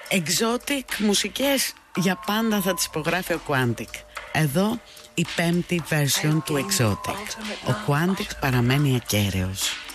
Exotic μουσικές για πάντα θα τις υπογράφει ο Quantic. Εδώ η 5η version του Exotic. Ο Quantic παραμένει ακέραιος.